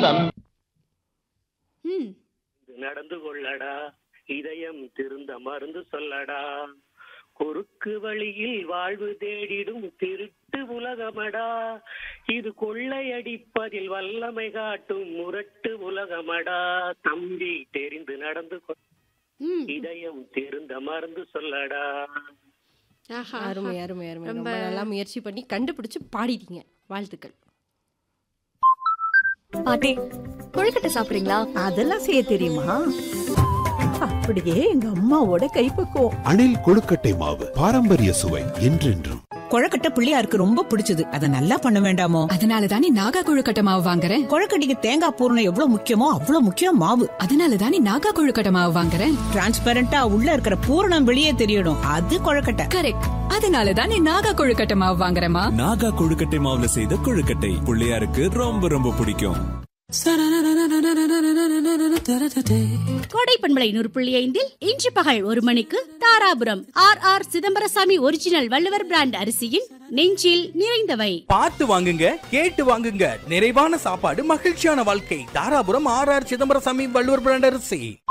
ம். நடந்து கொள்ளடா, இதயம் திருந்த மருந்து சொல்லடா, குறுக்கு வழியில் வாழ்வு தேடிடும் திருட்டு உலகமடா, இது கொள்ளையடிப்பதில் வல்லமை காட்டும் முரட்டு உலகமடா, தம்பி தெரிந்து நடந்து ம். இதயம் திருந்த மருந்து சொல்லடா. ஆஹா, அருமை ஆஹா. அருமை அருமை. ரொம்ப ரொம்ப நல்லா முயற்சி பண்ணி கண்டுபிடிச்சு பாடிட்டீங்க. வாழ்த்துக்கள். பாட்டி கொழுக்கட்டை சாப்பிடுறீங்களா? அதெல்லாம் செய்ய தெரியுமா? அப்படியே எங்க அம்மாவோட கைப்பக்குவம். அணில் கொழுக்கட்டை மாவு பாரம்பரிய சுவை என்றென்றும். கொழுக்கட்டை பிள்ளையாருக்கு ரொம்ப பிடிச்சது. அதை நல்லா பண்ண வேண்டாமோ? அதனால தானே நாகா கொழுக்கட்டை மாவு வாங்குறேன். கொழுக்கட்டைக்கு தேங்காய் பூரணம் எவ்வளவு முக்கியமோ அவ்வளவு முக்கியம் மாவு. அதனால தானே நாகா கொழுக்கட்டை மாவு வாங்குறேன். டிரான்ஸ்பரண்டா உள்ள இருக்கிற பூரணம் வெளியே தெரியணும். அது கொழுக்கட்டை. கரெக்ட். அதனால தானே நாகா கொழுக்கட்டை மாவு வாங்குறேமா. நாகா கொழுக்கட்டை மாவுல செய்த கொழுக்கட்டை பிள்ளையாருக்கு ரொம்ப ரொம்ப பிடிக்கும். கோடை பண்பலை 100.5 இன்று பகல் 1 மணிக்கு Dharapuram R Chidambarasamy original Valluvar brand அரிசியின் நெஞ்சில் நிறைந்தவை. பார்த்து வாங்குங்க, கேட்டு வாங்குங்க. நிறைவான சாப்பாடு, மகிழ்ச்சியான வாழ்க்கை. தாராபுரம் ஆர் சிதம்பரசாமி வள்ளுவர் பிராண்ட் அரிசி.